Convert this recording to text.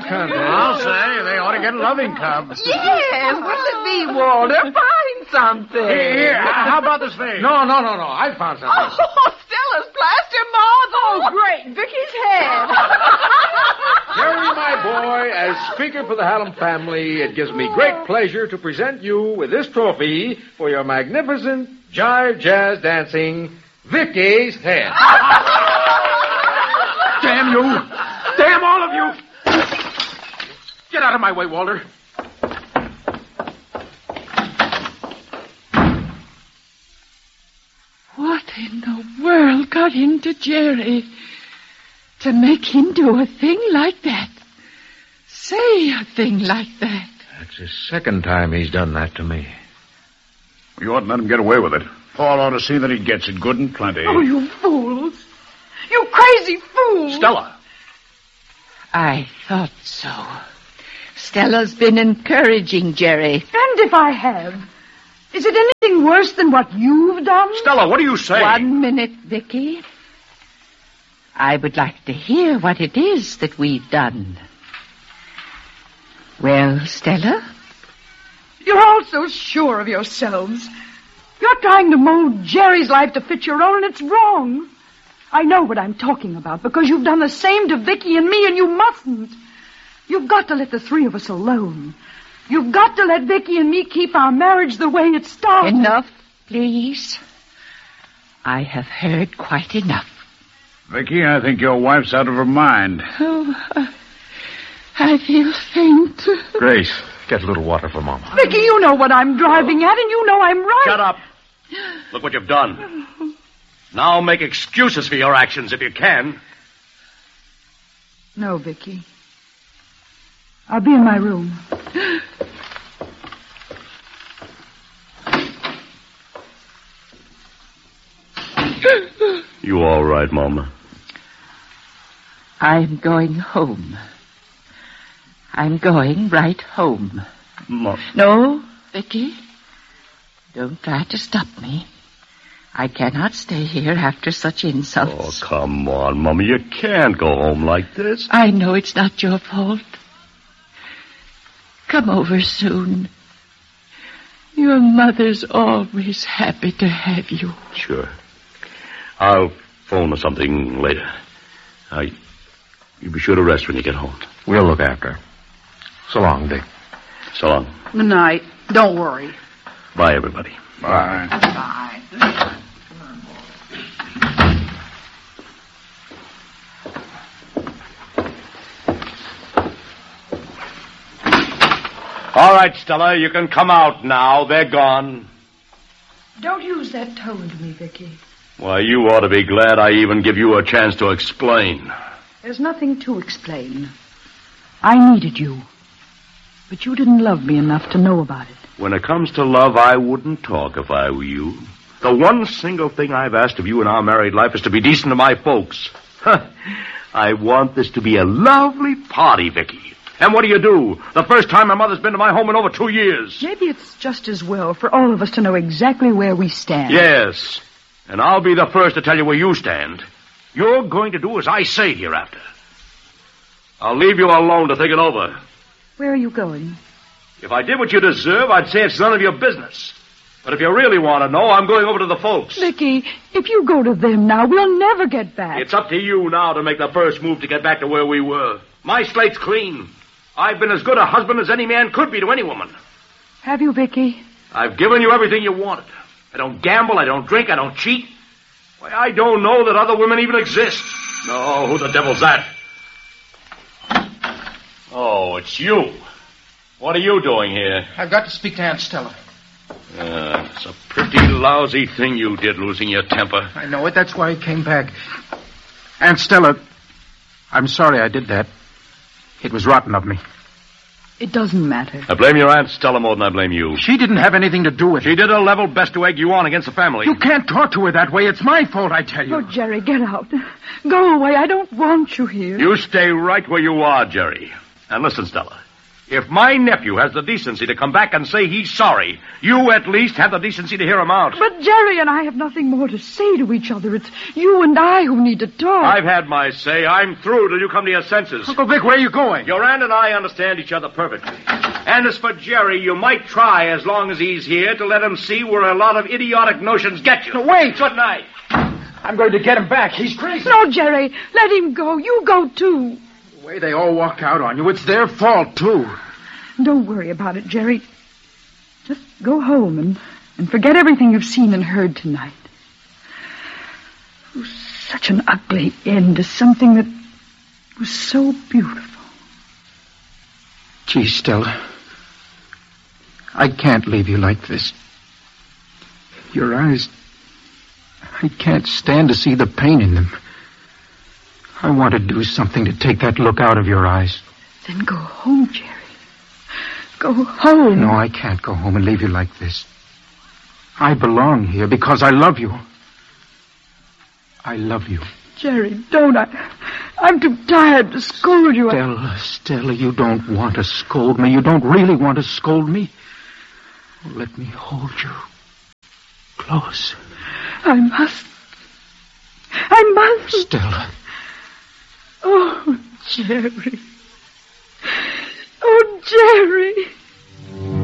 can't they? I'll say they ought to get loving cubs. Yes, what'll it be, Walter? Find something. Here, how about this thing? No, I found something. Oh, Stella's plaster marble. Oh, great. Vicky's head. Jerry, my boy, as Speaker for the Hallam family, it gives me great pleasure to present you with this trophy for your magnificent jive jazz dancing, Vicky's head. Damn you! Damn all of you! Get out of my way, Walter. What in the world got into Jerry to make him do a thing like that? Say a thing like that. That's the second time he's done that to me. You oughtn't let him get away with it. Paul ought to see that he gets it good and plenty. Oh, you fools. You crazy fools. Stella. I thought so. Stella's been encouraging Jerry. And if I have, is it anything worse than what you've done? Stella, what are you saying? 1 minute, Vicky. I would like to hear what it is that we've done. Well, Stella? You're all so sure of yourselves. You're trying to mold Jerry's life to fit your own, and it's wrong. I know what I'm talking about, because you've done the same to Vicky and me, and you mustn't. You've got to let the three of us alone. You've got to let Vicky and me keep our marriage the way it started. Enough, please. I have heard quite enough. Vicky, I think your wife's out of her mind. Oh, I feel faint. Grace, get a little water for Mama. Vicky, you know what I'm driving at, and you know I'm right. Shut up. Look what you've done. Now make excuses for your actions if you can. No, Vicky. I'll be in my room. You all right, Mama? I'm going home. I'm going right home. No, Vicky. Don't try to stop me. I cannot stay here after such insults. Oh, come on, Mama. You can't go home like this. I know it's not your fault. Come over soon. Your mother's always happy to have you. Sure. I'll phone or something later. You be sure to rest when you get home. We'll look after her. So long, Dick. So long. Good night. Don't worry. Bye, everybody. Bye. Bye. All right, Stella, you can come out now. They're gone. Don't use that tone to me, Vicky. Why, you ought to be glad I even give you a chance to explain. There's nothing to explain. I needed you. But you didn't love me enough to know about it. When it comes to love, I wouldn't talk if I were you. The one single thing I've asked of you in our married life is to be decent to my folks. I want this to be a lovely party, Vicky. And what do? The first time my mother's been to my home in over 2 years. Maybe it's just as well for all of us to know exactly where we stand. Yes. And I'll be the first to tell you where you stand. You're going to do as I say hereafter. I'll leave you alone to think it over. Where are you going? If I did what you deserve, I'd say it's none of your business. But if you really want to know, I'm going over to the folks. Vicky, if you go to them now, we'll never get back. It's up to you now to make the first move to get back to where we were. My slate's clean. I've been as good a husband as any man could be to any woman. Have you, Vicky? I've given you everything you wanted. I don't gamble, I don't drink, I don't cheat. Why, I don't know that other women even exist. No, who the devil's that? Oh, it's you. What are you doing here? I've got to speak to Aunt Stella. It's a pretty lousy thing you did, losing your temper. I know it. That's why I came back. Aunt Stella, I'm sorry I did that. It was rotten of me. It doesn't matter. I blame your Aunt Stella more than I blame you. She didn't have anything to do with it. She did her level best to egg you on against the family. You can't talk to her that way. It's my fault, I tell you. Oh, Jerry, get out. Go away. I don't want you here. You stay right where you are, Jerry. And listen, Stella. If my nephew has the decency to come back and say he's sorry, you at least have the decency to hear him out. But Jerry and I have nothing more to say to each other. It's you and I who need to talk. I've had my say. I'm through till you come to your senses. Uncle Vic, where are you going? Your aunt and I understand each other perfectly. And as for Jerry, you might try, as long as he's here, to let him see where a lot of idiotic notions get you. No, wait! Good night. I'm going to get him back. He's crazy. No, Jerry, let him go. You go, too. The way they all walk out on you, it's their fault, too. Don't worry about it, Jerry. Just go home and forget everything you've seen and heard tonight. It was such an ugly end to something that was so beautiful. Gee, Stella, I can't leave you like this. Your eyes, I can't stand to see the pain in them. I want to do something to take that look out of your eyes. Then go home, Jerry. Go home. No, I can't go home and leave you like this. I belong here because I love you. I love you. Jerry, don't. I'm too tired to scold you. Stella, you don't want to scold me. You don't really want to scold me. Let me hold you close. I must. Stella. Oh, Jerry. Oh, Jerry.